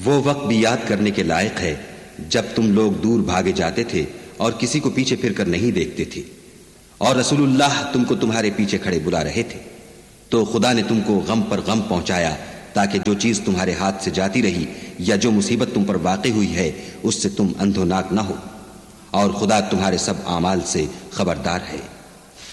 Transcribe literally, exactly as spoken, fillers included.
वो वक्त भी याद करने के लायक है जब तुम लोग दूर भागे जाते थे और किसी को पीछे फिरकर नहीं देखते थे और रसूलुल्लाह तुमको तुम्हारे पीछे खड़े बुला रहे थे, तो खुदा ने तुमको गम पर गम पहुंचाया ताकि जो चीज तुम्हारे हाथ से जाती रही या जो मुसीबत तुम पर वाक़ई हुई है उससे तुम अंधोनाक न हो, और खुदा तुम्हारे सब आमाल से खबरदार है।